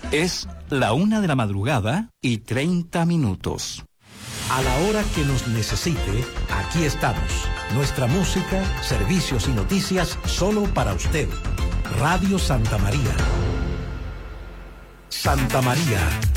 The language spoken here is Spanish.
Es la 1:30 a.m. A la hora que nos necesite, aquí estamos. Nuestra música, servicios y noticias solo para usted. Radio Santa María. Santa María,